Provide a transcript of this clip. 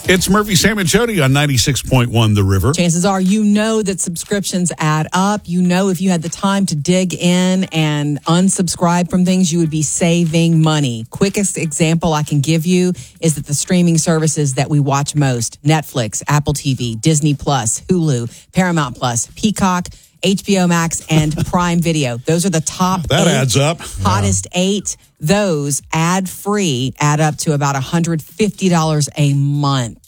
It's Murphy, Sam, and Jody on 96.1 The River. Chances are you know that subscriptions add up. You know if you had the time to dig in and unsubscribe from things, you would be saving money. Quickest example I can give you is that the streaming services that we watch most, Netflix, Apple TV, Disney Plus, Hulu, Paramount Plus, Peacock, HBO Max, and Prime Video. Those are the top That adds up. Hottest 8. Those ad-free add up to about $150 a month.